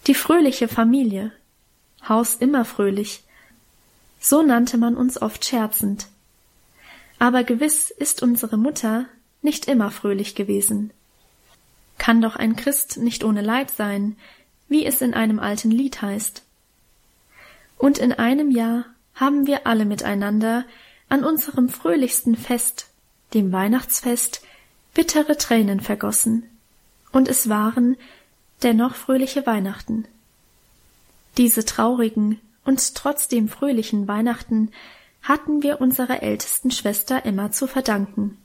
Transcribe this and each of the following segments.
Die fröhliche Familie. Haus immer fröhlich. So nannte man uns oft scherzend. Aber gewiss ist unsere Mutter nicht immer fröhlich gewesen. Kann doch ein Christ nicht ohne Leid sein, wie es in einem alten Lied heißt. Und in einem Jahr haben wir alle miteinander an unserem fröhlichsten Fest, dem Weihnachtsfest, bittere Tränen vergossen, und es waren dennoch fröhliche Weihnachten. Diese traurigen und trotzdem fröhlichen Weihnachten hatten wir unserer ältesten Schwester Emma zu verdanken.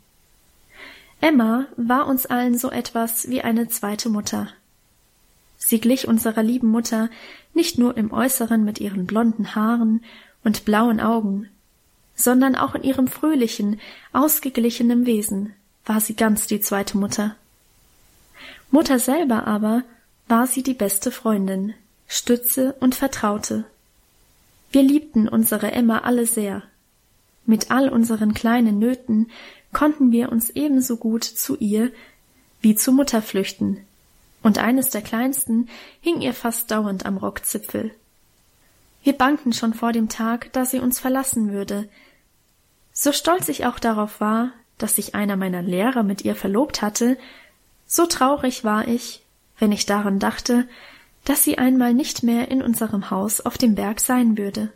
Emma war uns allen so etwas wie eine zweite Mutter. Sie glich unserer lieben Mutter nicht nur im Äußeren mit ihren blonden Haaren und blauen Augen, sondern auch in ihrem fröhlichen, ausgeglichenen Wesen war sie ganz die zweite Mutter. Mutter selber aber war sie die beste Freundin, Stütze und Vertraute. Wir liebten unsere Emma alle sehr. Mit all unseren kleinen Nöten konnten wir uns ebenso gut zu ihr wie zu Mutter flüchten, und eines der kleinsten hing ihr fast dauernd am Rockzipfel. Wir bangten schon vor dem Tag, dass sie uns verlassen würde. So stolz ich auch darauf war, dass sich einer meiner Lehrer mit ihr verlobt hatte, so traurig war ich, wenn ich daran dachte, dass sie einmal nicht mehr in unserem Haus auf dem Berg sein würde.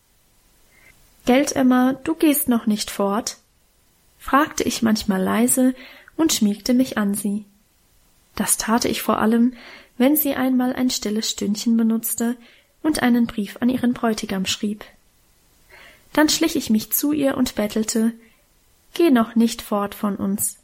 »Gelt, Emma, du gehst noch nicht fort?« fragte ich manchmal leise und schmiegte mich an sie. Das tat ich vor allem, wenn sie einmal ein stilles Stündchen benutzte und einen Brief an ihren Bräutigam schrieb. Dann schlich ich mich zu ihr und bettelte, »Geh noch nicht fort von uns.«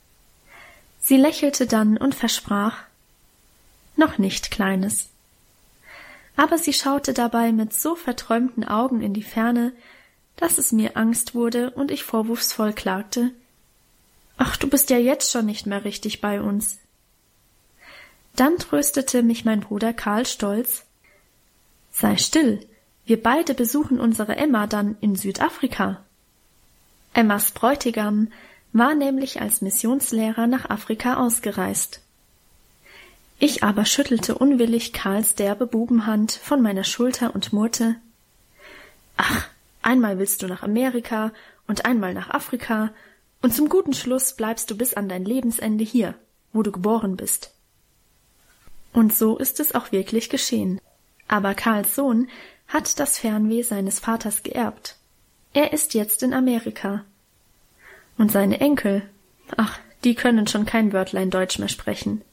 Sie lächelte dann und versprach, »Noch nicht, Kleines.« Aber sie schaute dabei mit so verträumten Augen in die Ferne, dass es mir Angst wurde und ich vorwurfsvoll klagte, »Ach, du bist ja jetzt schon nicht mehr richtig bei uns.« Dann tröstete mich mein Bruder Karl stolz, »Sei still, wir beide besuchen unsere Emma dann in Südafrika.« Emmas Bräutigam war nämlich als Missionslehrer nach Afrika ausgereist. Ich aber schüttelte unwillig Karls derbe Bubenhand von meiner Schulter und murrte, »Ach, einmal willst du nach Amerika und einmal nach Afrika, und zum guten Schluss bleibst du bis an dein Lebensende hier, wo du geboren bist.« Und so ist es auch wirklich geschehen. Aber Karls Sohn hat das Fernweh seines Vaters geerbt. Er ist jetzt in Amerika. Und seine Enkel, ach, die können schon kein Wörtlein Deutsch mehr sprechen.